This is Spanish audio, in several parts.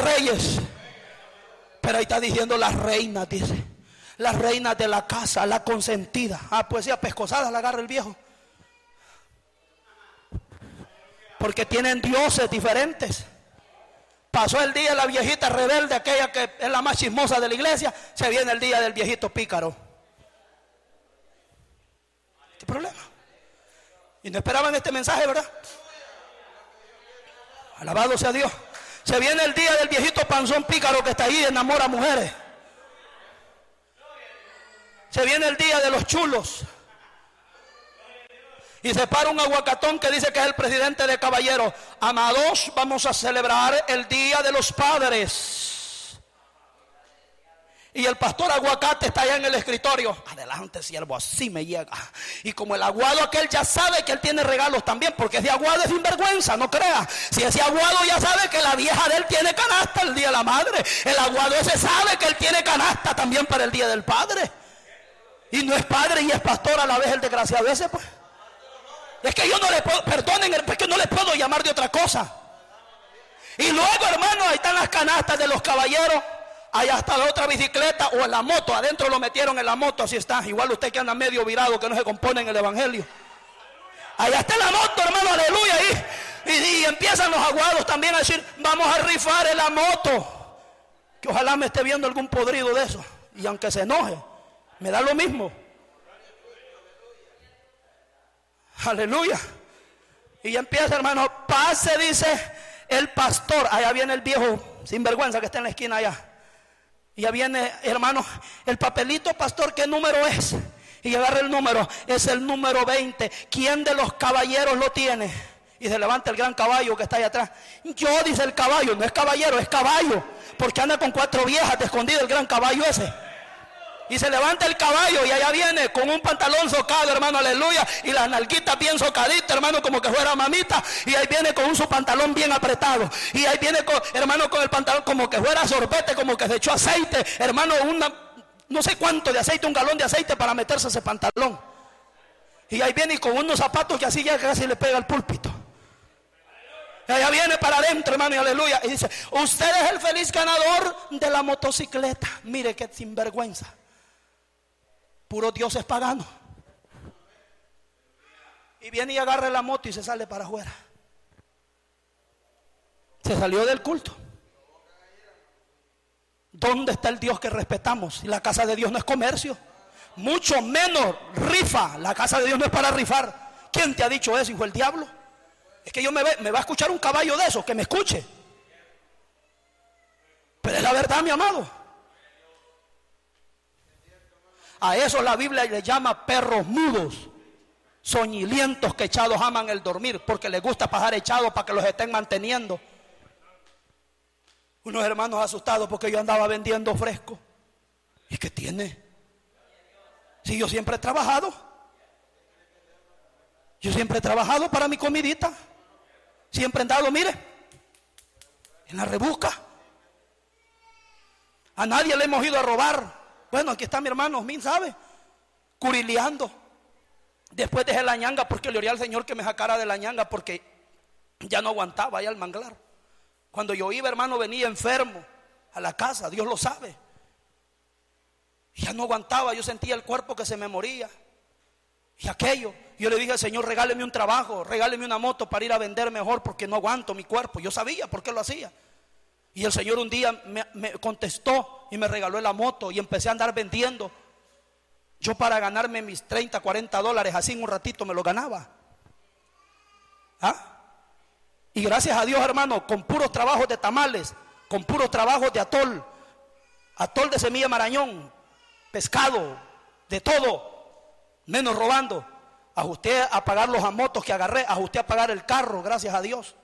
reyes. Pero ahí está diciendo las reinas, dice. Las reinas de la casa, la consentida. Pues sí, a pescosadas la agarra el viejo. Porque tienen dioses diferentes. Pasó el día de la viejita rebelde, aquella que es la más chismosa de la iglesia. Se viene el día del viejito pícaro. ¿Qué problema? Y no esperaban este mensaje, ¿verdad? Alabado sea Dios. Se viene el día del viejito panzón pícaro que está ahí, enamora mujeres. Se viene el día de los chulos. Y se para un aguacatón que dice que es el presidente de caballeros. Amados, vamos a celebrar el día de los padres. Y el pastor aguacate está allá en el escritorio. Adelante, siervo, así me llega. Y como el aguado aquel ya sabe que él tiene regalos también, porque es de aguado, es sinvergüenza, no crea. Si ese aguado ya sabe que la vieja de él tiene canasta el día de la madre, el aguado ese sabe que él tiene canasta también para el día del padre. Y no es padre y es pastor a la vez el desgraciado ese, pues. Es que yo no le puedo, perdonen, es que no le puedo llamar de otra cosa. Y luego, hermano, ahí están las canastas de los caballeros. Allá está la otra bicicleta o en la moto. Adentro lo metieron en la moto, así está. Igual usted que anda medio virado, que no se compone en el evangelio. Allá está la moto, hermano, aleluya. Y empiezan los aguados también a decir, vamos a rifar en la moto. Que ojalá me esté viendo algún podrido de eso. Y aunque se enoje, me da lo mismo. Aleluya. Y ya empieza, hermano, pase, dice el pastor. Allá viene el viejo sinvergüenza que está en la esquina allá. Y ya viene, hermano, el papelito, pastor, ¿qué número es? Y agarra el número, es el número 20. ¿Quién de los caballeros lo tiene? Y se levanta el gran caballo que está allá atrás. Yo, dice el caballo, no es caballero, es caballo. Porque anda con 4 viejas de escondido el gran caballo ese. Y se levanta el caballo y allá viene con un pantalón socado, hermano, aleluya. Y las nalguitas bien socaditas, hermano, como que fuera mamita. Y ahí viene con su pantalón bien apretado. Y ahí viene, hermano, con el pantalón como que fuera sorbete, como que se echó aceite. Hermano, no sé cuánto de aceite, un galón de aceite para meterse ese pantalón. Y ahí viene con unos zapatos que así ya casi le pega al púlpito. Y allá viene para adentro, hermano, y aleluya. Y dice, usted es el feliz ganador de la motocicleta. Mire qué sinvergüenza. Puro Dios es pagano. Y viene y agarra la moto y se sale para afuera. Se salió del culto. ¿Dónde está el Dios que respetamos? Si la casa de Dios no es comercio, mucho menos rifa. La casa de Dios no es para rifar. ¿Quién te ha dicho eso, hijo del diablo? Es que me va a escuchar un caballo de esos, que me escuche. Pero es la verdad, mi amado. A eso la Biblia le llama perros mudos, soñolientos que echados aman el dormir, porque les gusta pasar echados para que los estén manteniendo. Unos hermanos asustados porque yo andaba vendiendo fresco. ¿Y qué tiene? Si yo siempre he trabajado. Yo siempre he trabajado para mi comidita. Siempre he andado, mire, en la rebusca. A nadie le hemos ido a robar. Bueno, aquí está mi hermano Osmin, ¿sabe? Curileando. Después dejé la ñanga porque le oré al Señor que me sacara de la ñanga porque ya no aguantaba allá el manglar. Cuando yo iba, hermano, venía enfermo a la casa, Dios lo sabe. Ya no aguantaba, yo sentía el cuerpo que se me moría. Y aquello, yo le dije al Señor, regáleme un trabajo, regáleme una moto para ir a vender mejor porque no aguanto mi cuerpo. Yo sabía por qué lo hacía. Y el Señor un día me contestó y me regaló la moto y empecé a andar vendiendo. Yo para ganarme mis 30, 40 dólares así en un ratito me lo ganaba. Y gracias a Dios, hermano, con puros trabajos de tamales, con puros trabajos de atol de semilla marañón, pescado, de todo, menos robando. Ajusté a pagar los motos que agarré, ajusté a pagar el carro, gracias a Dios.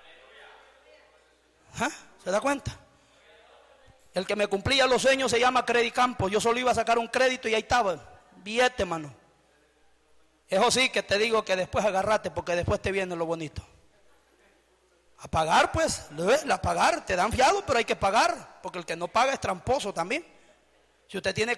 ¿Se da cuenta? El que me cumplía los sueños se llama Credicampo. Yo solo iba a sacar un crédito y ahí estaba, billete, mano. Eso sí que te digo que después agarrate, porque después te viene lo bonito. A pagar, pues, a pagar, te dan fiado, pero hay que pagar, porque el que no paga es tramposo también. Si usted tiene